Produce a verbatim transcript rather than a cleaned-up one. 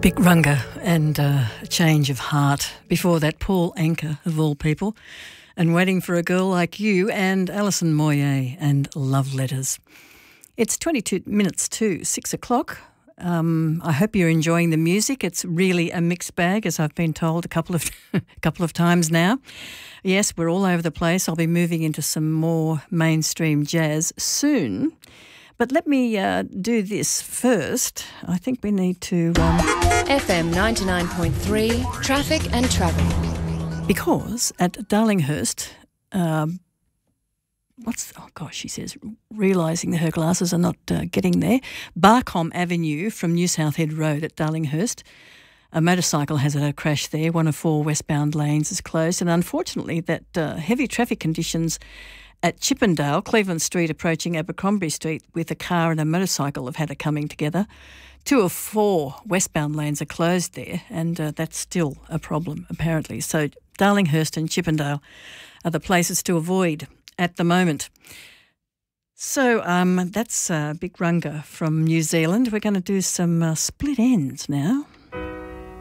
Big Runga and uh, a change of heart. Before that, Paul Anka, of all people, and Waiting for a Girl Like You, and Alison Moyet and Love Letters. It's twenty-two minutes to six o'clock. Um, I hope you're enjoying the music. It's really a mixed bag, as I've been told a couple of a couple of times now. Yes, we're all over the place. I'll be moving into some more mainstream jazz soon. But let me uh, do this first. I think we need to... Um, F M ninety-nine point three, Traffic and Travel. Because at Darlinghurst, um, what's... Oh, gosh, she says, realising that her glasses are not uh, getting there. Barcombe Avenue from New South Head Road at Darlinghurst. A motorcycle has had a crash there. One of four westbound lanes is closed. And unfortunately, that uh, heavy traffic conditions at Chippendale, Cleveland Street approaching Abercrombie Street with a car and a motorcycle have had a coming together. Two of four westbound lanes are closed there, and uh, that's still a problem, apparently. So Darlinghurst and Chippendale are the places to avoid at the moment. So um, that's uh, Big Runga from New Zealand. We're going to do some uh, split ends now.